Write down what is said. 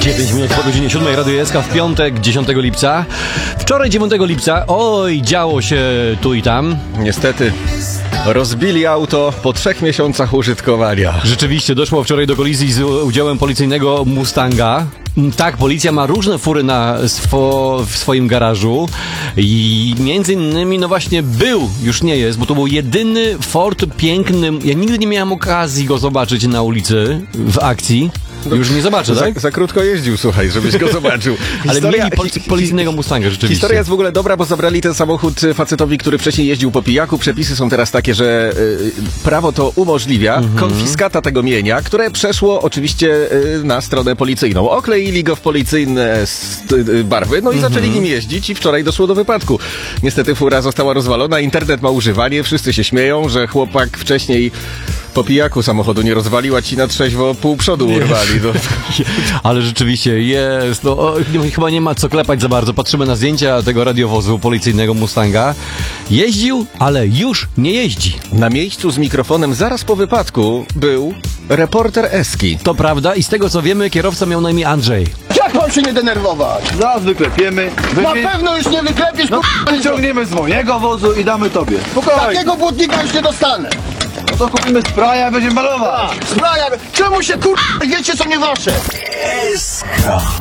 9 minut po godzinie 7 Radio SK w piątek 10 lipca. Wczoraj 9 lipca, oj, działo się tu i tam. Niestety rozbili auto po 3 miesiącach użytkowania. Rzeczywiście, doszło wczoraj do kolizji z udziałem policyjnego Mustanga. Tak, policja ma różne fury w swoim garażu i między innymi, no właśnie już nie jest, bo to był jedyny Ford piękny. Ja nigdy nie miałem okazji go zobaczyć na ulicy w akcji. Już nie zobaczę, tak? Za krótko jeździł, słuchaj, żebyś go zobaczył. Ale mieli policyjnego Mustanga, rzeczywiście. Historia jest w ogóle dobra, bo zabrali ten samochód facetowi, który wcześniej jeździł po pijaku. Przepisy są teraz takie, że prawo to umożliwia konfiskata tego mienia, które przeszło oczywiście na stronę policyjną. Okleili go w policyjne barwy, no i zaczęli nim jeździć i wczoraj doszło do wypadku. Niestety fura została rozwalona, internet ma używanie, wszyscy się śmieją, że chłopak wcześniej po pijaku samochodu nie rozwalił, a ci na trzeźwo pół przodu urwali. No. Ale rzeczywiście jest, chyba nie ma co klepać za bardzo. Patrzymy na zdjęcia tego radiowozu policyjnego Mustanga. Jeździł, ale już nie jeździ. Na miejscu z mikrofonem zaraz po wypadku był reporter Eski. To prawda i z tego co wiemy, kierowca miał na imię Andrzej. Jak mam się nie denerwować? Zaraz wyklepiemy. Na pewno już nie wyklepiesz, Wyciągniemy z mojego wozu i damy tobie. Spokojnie. Takiego błotnika już nie dostanę. No to kupimy spraja i będziemy malować. Spraja, czemu się wiecie co nie wasze?